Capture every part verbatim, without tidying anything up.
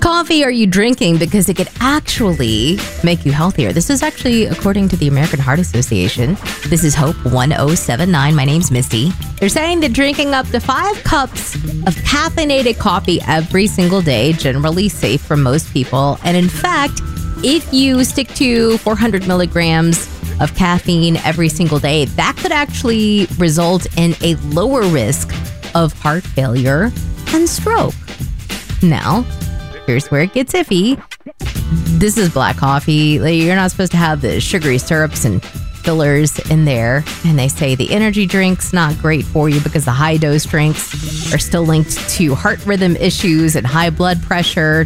coffee are you drinking because it could actually make you healthier? This is actually according to the American Heart Association. This is Hope one oh seven nine. My name's Misty. They're saying that drinking up to five cups of caffeinated coffee every single day generally safe for most people. And in fact, if you stick to four hundred milligrams of caffeine every single day, that could actually result in a lower risk of heart failure and stroke. Now, here's where it gets iffy. This is black coffee. Like, you're not supposed to have the sugary syrups and fillers in there. And they say the energy drink's not great for you because the high dose drinks are still linked to heart rhythm issues and high blood pressure.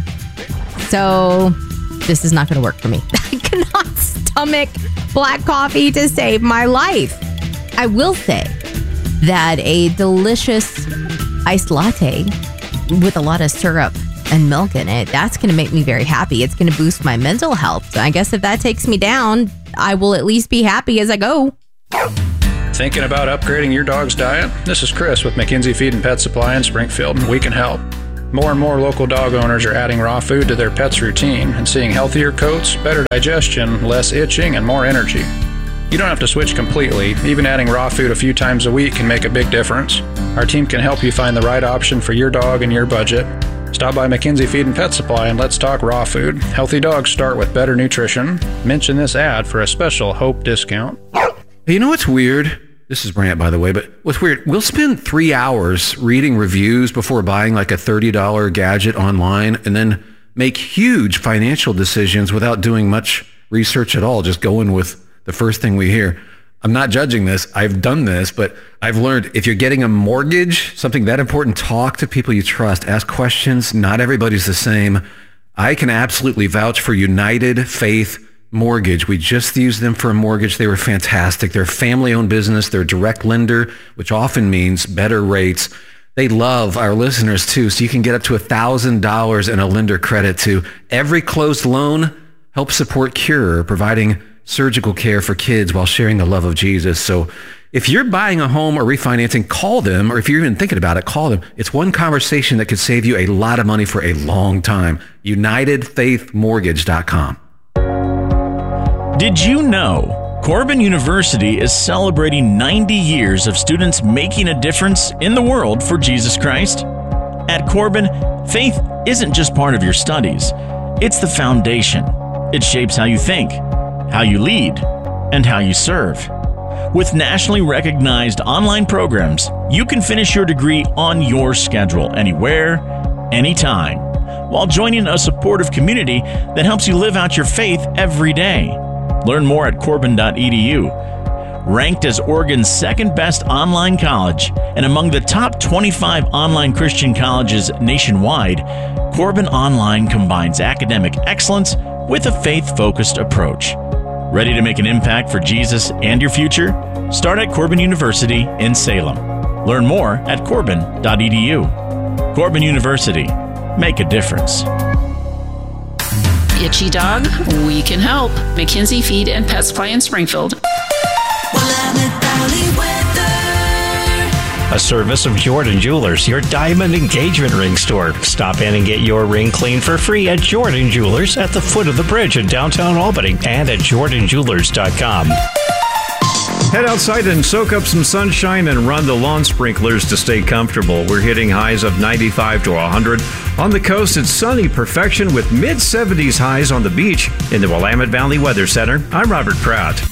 So this is not going to work for me. I cannot stomach black coffee to save my life. I will say that a delicious iced latte with a lot of syrup and milk in it, that's going to make me very happy. It's going to boost my mental health. So I guess if that takes me down, I will at least be happy as I go. Thinking about upgrading your dog's diet? This is Chris with McKinsey Feed and Pet Supply in Springfield, and we can help. More and more local dog owners are adding raw food to their pet's routine and seeing healthier coats, better digestion, less itching, and more energy. You don't have to switch completely. Even adding raw food a few times a week can make a big difference. Our team can help you find the right option for your dog and your budget. Stop by McKinsey Feed and Pet Supply and let's talk raw food. Healthy dogs start with better nutrition. Mention this ad for a special Hope discount. You know what's weird? This is Brant, by the way, but what's weird, we'll spend three hours reading reviews before buying like a thirty dollars gadget online and then make huge financial decisions without doing much research at all, just going with the first thing we hear. I'm not judging this. I've done this, but I've learned if you're getting a mortgage, something that important, talk to people you trust, ask questions. Not everybody's the same. I can absolutely vouch for United Faith Mortgage. We just used them for a mortgage. They were fantastic. They're a family-owned business. They're a direct lender, which often means better rates. They love our listeners too, so you can get up to one thousand dollars in a lender credit to every closed loan. Help support Cure, providing surgical care for kids while sharing the love of Jesus. So if you're buying a home or refinancing, call them, or if you're even thinking about it, call them. It's one conversation that could save you a lot of money for a long time. United Faith Mortgage dot com. Did you know Corbin University is celebrating ninety years of students making a difference in the world for Jesus Christ? At Corbin, faith isn't just part of your studies. It's the foundation. It shapes how you think, how you lead, and how you serve. With nationally recognized online programs, you can finish your degree on your schedule, anywhere, anytime, while joining a supportive community that helps you live out your faith every day. Learn more at corbin dot e d u. Ranked as Oregon's second best online college and among the top twenty-five online Christian colleges nationwide, Corbin Online combines academic excellence with a faith-focused approach. Ready to make an impact for Jesus and your future? Start at Corbin University in Salem. Learn more at corbin dot e d u. Corbin University. Make a difference. Itchy dog? We can help. McKinsey Feed and Pet Supply in Springfield. Willamette Valley weather. A service of Jordan Jewelers, your diamond engagement ring store. Stop in and get your ring cleaned for free at Jordan Jewelers at the foot of the bridge in downtown Albany and at jordan jewelers dot com. Head outside and soak up some sunshine and run the lawn sprinklers to stay comfortable. We're hitting highs of ninety-five to one hundred. On the coast, it's sunny perfection with mid seventies highs on the beach. In the Willamette Valley Weather Center, I'm Robert Pratt.